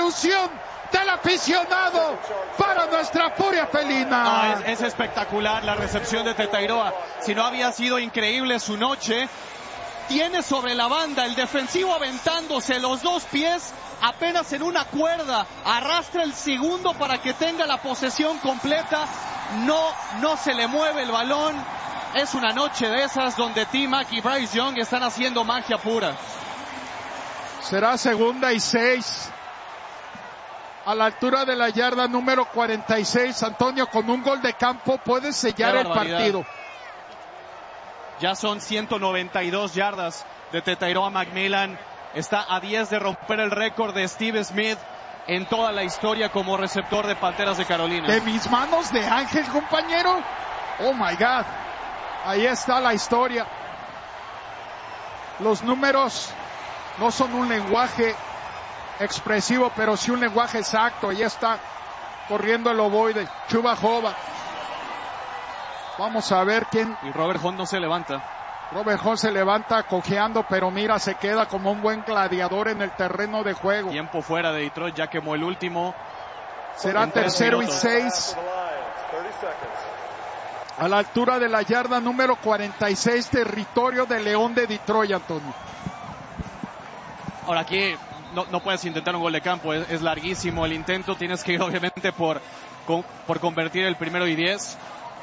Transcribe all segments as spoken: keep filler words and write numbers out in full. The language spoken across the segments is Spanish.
ilusión del aficionado para nuestra furia felina. No, es, es espectacular la recepción de Tetairoa. Si no había sido increíble su noche, tiene sobre la banda el defensivo aventándose los dos pies apenas en una cuerda, arrastra el segundo para que tenga la posesión completa, no, no se le mueve el balón. Es una noche de esas donde T-Mac y Bryce Young están haciendo magia pura. Será segunda y seis. A la altura de la yarda número cuarenta y seis, Antonio, con un gol de campo puede sellar el partido. Ya son ciento noventa y dos yardas de Tetairoa McMillan. Está a diez de romper el récord de Steve Smith en toda la historia como receptor de Panteras de Carolina. De mis manos de ángel, compañero. Oh my God. Ahí está la historia. Los números no son un lenguaje expresivo, pero sí un lenguaje exacto. Ahí está corriendo el ovoide, Chuba Hubbard. Vamos a ver quién. Y Robert Hunt no se levanta. Robert Hunt se levanta cojeando, pero mira, se queda como un buen gladiador en el terreno de juego. Tiempo fuera de Detroit, ya quemó el último. Será tercero y seis. A la altura de la yarda número cuarenta y seis, territorio de León de Detroit, Antonio. Ahora aquí no, no puedes intentar un gol de campo, es, es larguísimo el intento, tienes que ir obviamente por, con, por convertir el primero y diez.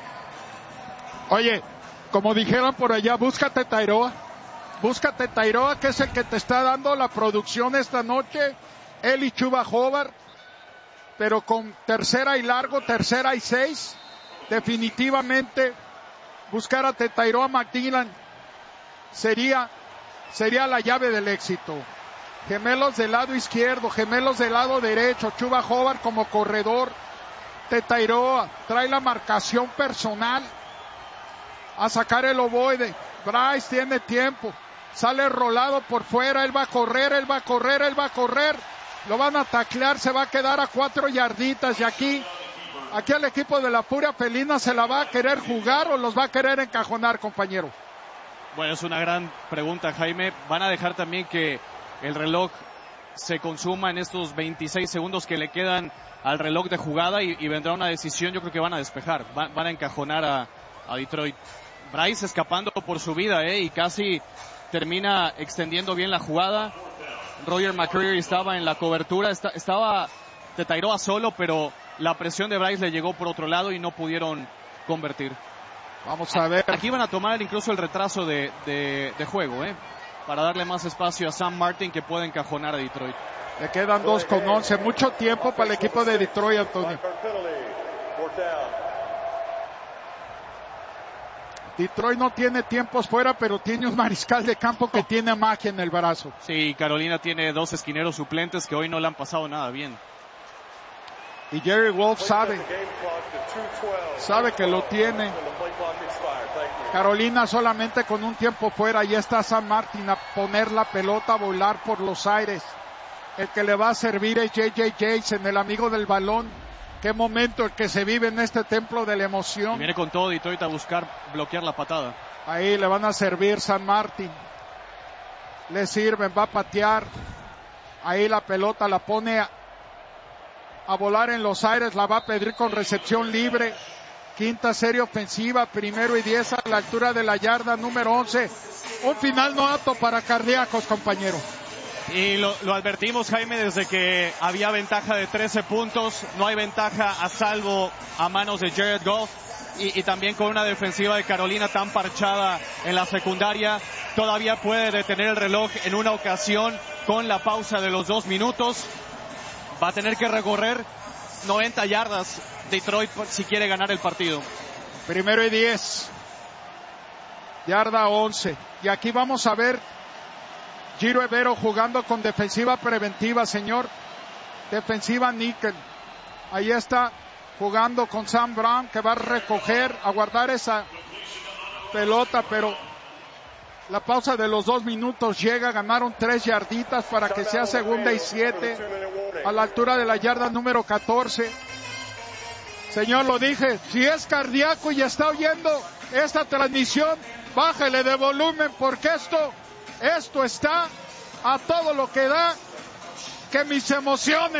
Oye, como dijeron por allá, búscate Tetairoa, búscate Tetairoa, que es el que te está dando la producción esta noche, él y Chuba Hubbard, pero con tercera y largo, tercera y seis, definitivamente buscar a Tetairoa McMillan sería, sería la llave del éxito. Gemelos del lado izquierdo, gemelos del lado derecho, Chuba Hubbard como corredor, Tetairoa trae la marcación personal a sacar el ovoide. Bryce tiene tiempo, sale rolado por fuera, él va a correr, él va a correr, él va a correr, lo van a taclear, se va a quedar a cuatro yarditas y aquí, aquí el equipo de la Furia Felina se la va a querer jugar o los va a querer encajonar, compañero. Bueno, es una gran pregunta, Jaime. Van a dejar también que el reloj se consuma en estos veintiséis segundos que le quedan al reloj de jugada y, y vendrá una decisión. Yo creo que van a despejar, van, van a encajonar a, a Detroit. Bryce escapando por su vida, eh, y casi termina extendiendo bien la jugada. Roger McCreary estaba en la cobertura, está, estaba Tetairoa solo, pero la presión de Bryce le llegó por otro lado y no pudieron convertir. Vamos a ver. Aquí van a tomar incluso el retraso de, de, de juego, eh, para darle más espacio a Sam Martin, que puede encajonar a Detroit. Le quedan dos con once, mucho tiempo para el equipo de Detroit, Antonio. Detroit no tiene tiempos fuera, pero tiene un mariscal de campo que tiene magia en el brazo. Sí, Carolina tiene dos esquineros suplentes que hoy no le han pasado nada bien. Y Jerry Wolf sabe, sabe que lo tiene. Carolina solamente con un tiempo fuera, y está Sam Martin a poner la pelota a volar por los aires. El que le va a servir es J J Jason, el amigo del balón. Qué momento el que se vive en este templo de la emoción. Y viene con todo Detroit a buscar bloquear la patada. Ahí le van a servir San Martin. Le sirven, va a patear. Ahí la pelota la pone a, a volar en los aires, la va a pedir con recepción libre. Quinta serie ofensiva, primero y diez a la altura de la yarda número once. Un final no apto para cardíacos, compañero. Y lo, lo advertimos, Jaime, desde que había ventaja de trece puntos. No hay ventaja a salvo a manos de Jared Goff. Y, y también con una defensiva de Carolina tan parchada en la secundaria, todavía puede detener el reloj en una ocasión con la pausa de los dos minutos. Va a tener que recorrer noventa yardas Detroit si quiere ganar el partido. Primero y diez. Yarda once. Y aquí vamos a ver Giro Evero jugando con defensiva preventiva, señor. Defensiva níquel. Ahí está jugando con Sam Brown, que va a recoger, a guardar esa pelota, pero la pausa de los dos minutos llega, ganaron tres yarditas para que sea segunda y siete a la altura de la yarda número catorce. Señor, lo dije, si es cardíaco y está oyendo esta transmisión, bájele de volumen, porque esto, esto está a todo lo que da, que mis emociones